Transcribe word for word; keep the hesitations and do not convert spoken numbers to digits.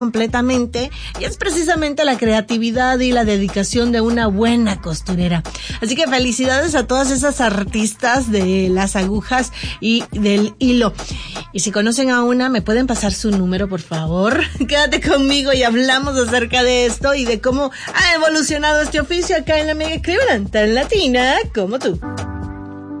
completamente, y es precisamente la creatividad y la dedicación de una buena costurera. Así que felicidades a todas esas artistas de las agujas y del hilo. Y si conocen a una, me pueden pasar su número, por favor. Quédate conmigo y hablamos acerca de esto y de cómo ha evolucionado este oficio acá en la Mega Cleveland, tan latina como tú.